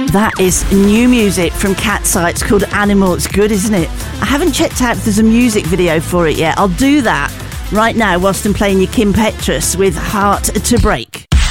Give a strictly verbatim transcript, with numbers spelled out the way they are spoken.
That is new music from Cat's-Eye. It's called Animal. It's good, isn't it? I haven't checked out if there's a music video for it yet. I'll do that right now whilst I'm playing you Kim Petras with Heart to Break.